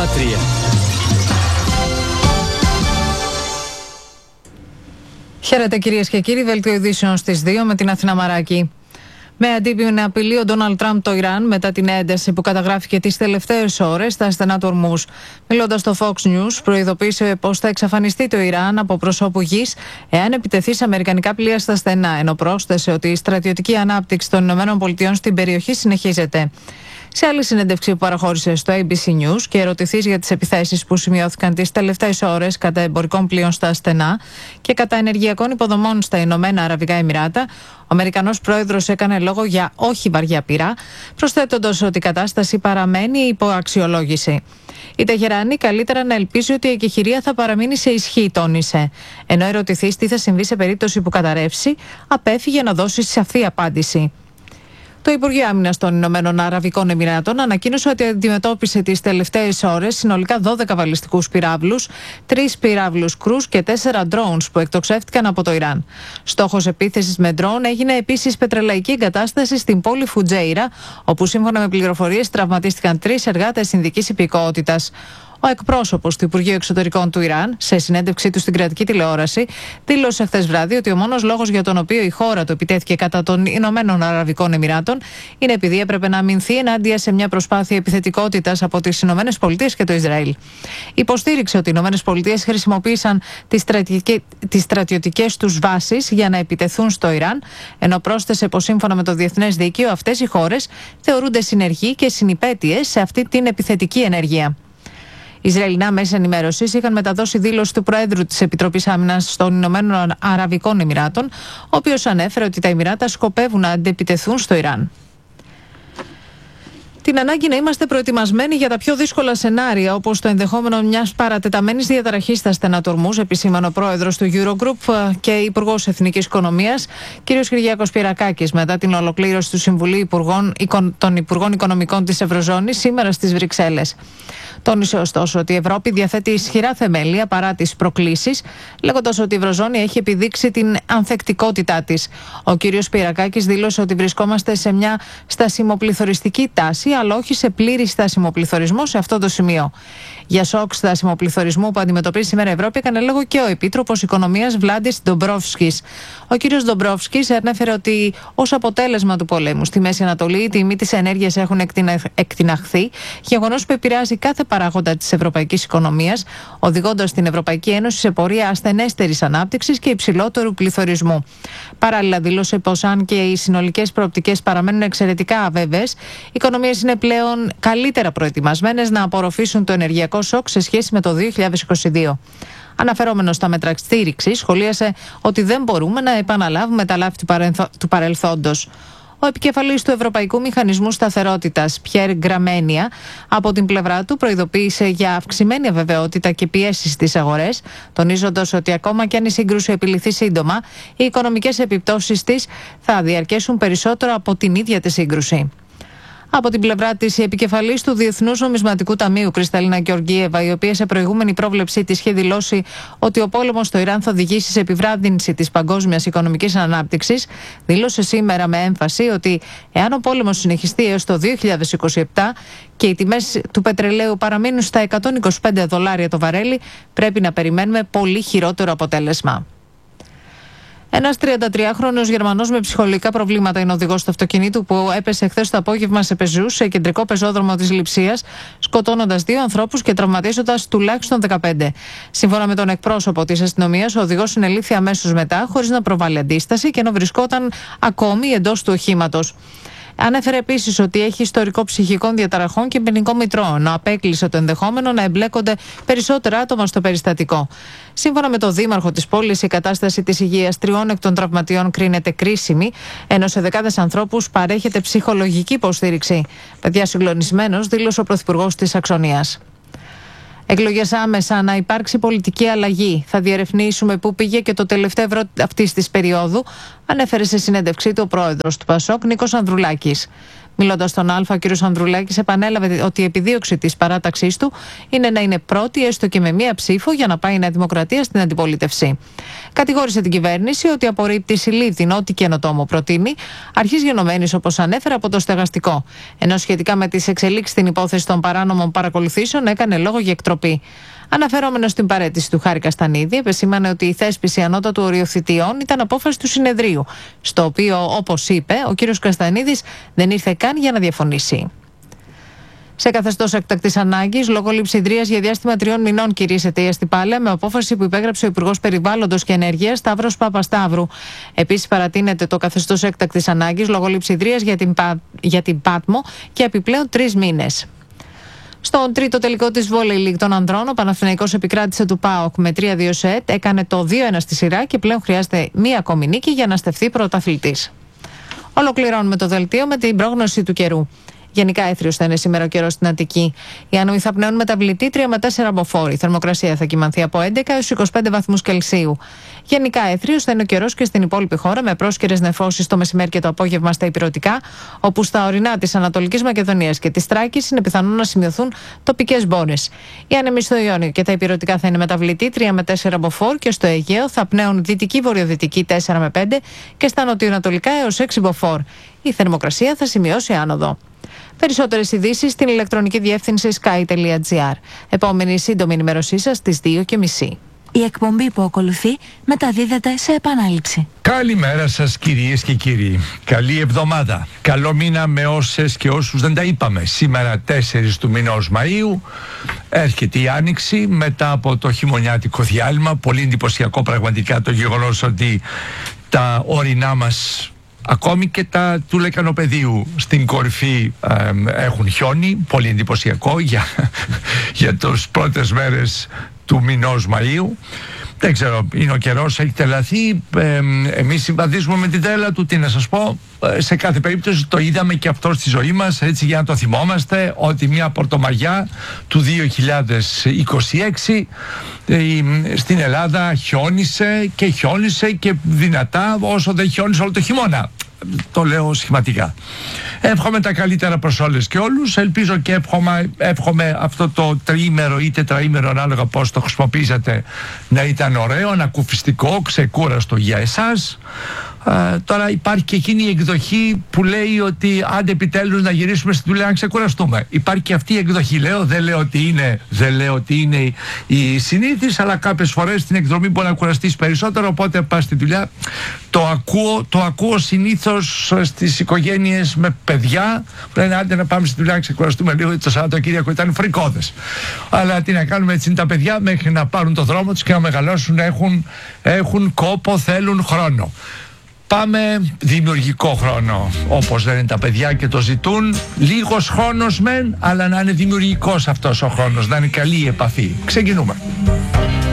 Χαίρετε κυρίες και κύριοι, δελτίο ειδήσεων στις 2 με την Αθηνά Μαράκη. Με αντίπεινη απειλή ο Ντόναλντ Τραμπ το Ιράν μετά την ένταση που καταγράφηκε τις τελευταίες ώρες στα στενά του Ορμούζ. Μιλώντας στο Fox News, προειδοποίησε πως θα εξαφανιστεί το Ιράν από προσώπου γης εάν επιτεθεί σε αμερικανικά πλοία στα στενά, ενώ πρόσθεσε ότι η στρατιωτική ανάπτυξη των ΗΠΑ στην περιοχή συνεχίζεται. Σε άλλη συνέντευξη που παραχώρησε στο ABC News και ερωτηθείς για τις επιθέσεις που σημειώθηκαν τις τελευταίες ώρες κατά εμπορικών πλοίων στα στενά και κατά ενεργειακών υποδομών στα Ηνωμένα Αραβικά Εμιράτα, ο Αμερικανός πρόεδρος έκανε λόγο για όχι βαριά πυρά, προσθέτοντας ότι η κατάσταση παραμένει υπό αξιολόγηση. Η Τεχεράνη καλύτερα να ελπίζει ότι η εκεχηρία θα παραμείνει σε ισχύ, τόνισε. Ενώ ερωτηθείς τι θα συμβεί σε περίπτωση που καταρρεύσει, απέφυγε να δώσει σαφή απάντηση. Το Υπουργείο Άμυνας των Ηνωμένων Αραβικών Εμιράτων ανακοίνωσε ότι αντιμετώπισε τις τελευταίες ώρες συνολικά 12 βαλιστικούς πυράβλους, 3 πυράβλους κρούς και 4 drones που εκτοξεύτηκαν από το Ιράν. Στόχος επίθεσης με drone έγινε επίσης πετρελαϊκή εγκατάσταση στην πόλη Φουτζέιρα, όπου σύμφωνα με πληροφορίες τραυματίστηκαν 3 εργάτες Ινδικής υπηκότητας. Ο εκπρόσωπος του Υπουργείου Εξωτερικών του Ιράν, σε συνέντευξή του στην κρατική τηλεόραση, δήλωσε χθες βράδυ ότι ο μόνος λόγος για τον οποίο η χώρα του επιτέθηκε κατά των Ηνωμένων Αραβικών Εμιράτων είναι επειδή έπρεπε να αμυνθεί ενάντια σε μια προσπάθεια επιθετικότητας από τις Ηνωμένες Πολιτείες και το Ισραήλ. Υποστήριξε ότι οι Ηνωμένες Πολιτείες χρησιμοποίησαν τις στρατιωτικές τους βάσεις για να επιτεθούν στο Ιράν, ενώ πρόσθεσε πως σύμφωνα με το διεθνές δίκαιο αυτές οι χώρες θεωρούνται συνεργοί και συνυπέτειες σε αυτή την επιθετική ενέργεια. Ισραηλινά μέσα ενημέρωσης είχαν μεταδώσει δήλωση του Προέδρου της Επιτροπής Άμυνας των Ηνωμένων Αραβικών Εμιράτων, ο οποίος ανέφερε ότι τα Εμιράτα σκοπεύουν να αντεπιτεθούν στο Ιράν. Την ανάγκη να είμαστε προετοιμασμένοι για τα πιο δύσκολα σενάρια, όπως το ενδεχόμενο μιας παρατεταμένης διαταραχής στα στενά του Ορμούζ, επισήμανε ο πρόεδρος του Eurogroup και υπουργός Εθνικής Οικονομίας, κ. Κυριάκος Πυρακάκης, μετά την ολοκλήρωση του Συμβουλίου των Υπουργών Οικονομικών της Ευρωζώνης σήμερα στις Βρυξέλλες. Τόνισε ωστόσο ότι η Ευρώπη διαθέτει ισχυρά θεμέλια παρά τις προκλήσεις, λέγοντας ότι η Ευρωζώνη έχει επιδείξει την ανθεκτικότητά της. Ο κ. Πυρακάκης δήλωσε ότι βρισκόμαστε σε μια στασιμοπληθωριστική τάση, αλλά όχι σε πλήρη στασιμοπληθωρισμό σε αυτό το σημείο. Για σοκ στασιμοπληθωρισμού που αντιμετωπίζει σήμερα η Ευρώπη έκανε λόγο και ο Επίτροπος Οικονομίας Βλάντις Ντομπρόφσκης. Ο κ. Ντομπρόφσκης ανέφερε ότι ως αποτέλεσμα του πολέμου στη Μέση Ανατολή οι τιμοί της ενέργειας έχουν εκτιναχθεί, γεγονός που επηρεάζει κάθε παράγοντα της ευρωπαϊκής οικονομίας, οδηγώντας την Ευρωπαϊκή Ένωση σε πορεία ασθενέστερης ανάπτυξης και υψηλότερου πληθωρισμού. Παράλληλα, δήλωσε πως αν και οι συνολικές προοπτικές παραμένουν εξαιρετικά αβέβαιες, οι οικονομίες είναι πλέον καλύτερα προετοιμασμένες να απορροφήσουν το ενεργειακό σοκ σε σχέση με το 2022. Αναφερόμενος στα μέτρα στήριξης, σχολίασε ότι δεν μπορούμε να επαναλάβουμε τα λάθη του παρελθόντος. Ο επικεφαλής του Ευρωπαϊκού Μηχανισμού Σταθερότητας, Πιέρ Γκραμένια, από την πλευρά του προειδοποίησε για αυξημένη αβεβαιότητα και πιέσεις στις αγορές, τονίζοντας ότι ακόμα και αν η σύγκρουση επιληθεί σύντομα, οι οικονομικές επιπτώσεις της θα διαρκέσουν περισσότερο από την ίδια τη σύγκρουση. Από την πλευρά της, η επικεφαλής του Διεθνούς Νομισματικού Ταμείου, Κρυσταλίνα Γεωργίεβα, η οποία σε προηγούμενη πρόβλεψή της είχε δηλώσει ότι ο πόλεμος στο Ιράν θα οδηγήσει σε επιβράδυνση της παγκόσμιας οικονομικής ανάπτυξης, δήλωσε σήμερα με έμφαση ότι εάν ο πόλεμος συνεχιστεί έως το 2027 και οι τιμές του πετρελαίου παραμείνουν στα $125 το βαρέλι, πρέπει να περιμένουμε πολύ χειρότερο αποτέλεσμα. Ένας 33χρονος Γερμανός με ψυχολογικά προβλήματα είναι οδηγός του αυτοκινήτου που έπεσε χθες το απόγευμα σε πεζούς σε κεντρικό πεζόδρομο της Λειψίας, σκοτώνοντας 2 ανθρώπους και τραυματίζοντας τουλάχιστον 15. Σύμφωνα με τον εκπρόσωπο της αστυνομίας, ο οδηγός συνελήφθη αμέσως μετά, χωρίς να προβάλλει αντίσταση και ενώ βρισκόταν ακόμη εντός του οχήματος. Ανέφερε επίσης ότι έχει ιστορικό ψυχικών διαταραχών και ποινικό μητρό, ενώ απέκλεισε το ενδεχόμενο να εμπλέκονται περισσότερα άτομα στο περιστατικό. Σύμφωνα με τον δήμαρχο της πόλης, η κατάσταση της υγείας 3 εκ των τραυματιών κρίνεται κρίσιμη, ενώ σε δεκάδες ανθρώπους παρέχεται ψυχολογική υποστήριξη. Παιδιά συγκλονισμένος, δήλωσε ο πρωθυπουργός της Σαξονίας. Εκλογές άμεσα, να υπάρξει πολιτική αλλαγή. Θα διερευνήσουμε πού πήγε και το τελευταίο ευρώ αυτής της περίοδου, ανέφερε σε συνέντευξή του ο πρόεδρος του ΠΑΣΟΚ, Νίκος Ανδρουλάκης. Μιλώντας στον Α, ο κ. Ανδρουλάκης επανέλαβε ότι η επιδίωξη της παράταξής του είναι να είναι πρώτη, έστω και με μία ψήφο, για να πάει η Νέα Δημοκρατία στην αντιπολίτευση. Κατηγόρησε την κυβέρνηση ότι απορρίπτει συλλήβδιν ό,τι καινοτόμο προτείνει, αρχής γενομένης, όπως ανέφερε, από το στεγαστικό. Ενώ σχετικά με τις εξελίξεις στην υπόθεση των παράνομων παρακολουθήσεων έκανε λόγο για εκτροπή. Αναφερόμενος στην παραίτηση του Χάρη Καστανίδη, επεσήμανε ότι η θέσπιση ανώτατου οριοθετιών ήταν απόφαση του συνεδρίου, στο οποίο, όπως είπε, ο κ. Καστανίδης δεν ήρθε καν για να διαφωνήσει. Σε καθεστώς έκτακτης ανάγκης, λόγω λειψιδρίας για διάστημα 3 μηνών, κηρύσσεται η Αστυπάλαια με απόφαση που υπέγραψε ο Υπουργός Περιβάλλοντος και Ενέργειας Σταύρος Παπασταύρου. Επίσης, παρατείνεται το καθεστώς έκτακτης ανάγκης λόγω λειψιδρίας για την Πάτμο και επιπλέον 3 μήνες. Στον τρίτο τελικό της Volley League των ανδρών, ο Παναθηναϊκός επικράτησε του ΠΑΟΚ με 3-2 σετ, έκανε το 2-1 στη σειρά και πλέον χρειάζεται μία ακόμη νίκη για να στεφθεί πρωταθλητής. Ολοκληρώνουμε το δελτίο με την πρόγνωση του καιρού. Γενικά έθριος θα είναι σήμερα ο καιρός στην Αττική. Οι άνεμοι θα πνέουν μεταβλητή 3 με 4 μποφόρ. Η θερμοκρασία θα κυμανθεί από 11 έως 25 βαθμούς Κελσίου. Γενικά έθριος θα είναι ο καιρός και στην υπόλοιπη χώρα, με πρόσκαιρες νεφώσεις το μεσημέρι και το απόγευμα στα ηπειρωτικά, όπου στα ορεινά της Ανατολικής Μακεδονίας και της Θράκης είναι πιθανόν να σημειωθούν τοπικές μπόρες. Οι άνεμοι στο Ιόνιο και τα ηπειρωτικά θα είναι μεταβλητή 3 με 4 μποφόρ και στο Αιγαίο θα πνέουν δυτική-βορειοδυτική 4 με 5 και στα νοτιοανατολικά έως 6 μποφόρ. Η θερμοκρασία θα σημειώσει άνοδο. Περισσότερες ειδήσεις στην ηλεκτρονική διεύθυνση sky.gr. Επόμενη σύντομη ενημέρωσή σας στις 2:30. Η εκπομπή που ακολουθεί μεταδίδεται σε επανάληψη. Καλημέρα σας κυρίες και κύριοι. Καλή εβδομάδα. Καλό μήνα με όσες και όσους δεν τα είπαμε. Σήμερα 4 του μηνός Μαΐου έρχεται η Άνοιξη μετά από το χειμωνιάτικο διάλειμμα. Πολύ εντυπωσιακό πραγματικά το γεγονός ότι τα ορεινά μας, ακόμη και τα του Λεκανοπεδίου στην κορυφή, έχουν χιόνι. Πολύ εντυπωσιακό για τις πρώτες μέρες του μηνός Μαΐου. Δεν ξέρω, είναι ο καιρός, έχει τελαθεί. Εμείς συμπαθίζουμε με την τρέλα του, τι να σας πω. Σε κάθε περίπτωση το είδαμε και αυτό στη ζωή μας, έτσι, για να το θυμόμαστε, ότι μια Πορτομαγιά του 2026 στην Ελλάδα χιόνισε και δυνατά όσο δεν χιόνισε όλο το χειμώνα. Το λέω σχηματικά. Εύχομαι τα καλύτερα προς όλες και όλους. Ελπίζω και εύχομαι αυτό το τριήμερο ή τετραήμερο, ανάλογα πώς το χρησιμοποιήσατε, να ήταν ωραίο, ανακουφιστικό, ξεκούραστο για εσάς. Τώρα υπάρχει και εκείνη η εκδοχή που λέει ότι άντε επιτέλους να γυρίσουμε στη δουλειά να ξεκουραστούμε. Υπάρχει και αυτή η εκδοχή. Δεν λέω ότι είναι η συνήθις, αλλά κάποιες φορές στην εκδρομή μπορεί να κουραστείς περισσότερο, οπότε πας στη δουλειά. Το ακούω συνήθως στις οικογένειες με παιδιά που λένε άντε να πάμε στη δουλειά να ξεκουραστούμε λίγο, το Σαββατοκύριακο ήταν φρικόδες. Αλλά τι να κάνουμε, έτσι είναι τα παιδιά, μέχρι να πάρουν το δρόμο τους και να μεγαλώσουν έχουν κόπο, θέλουν χρόνο. Πάμε δημιουργικό χρόνο, όπως λένε τα παιδιά και το ζητούν. Λίγος χρόνος μεν, αλλά να είναι δημιουργικός αυτός ο χρόνος, να είναι καλή η επαφή. Ξεκινούμε.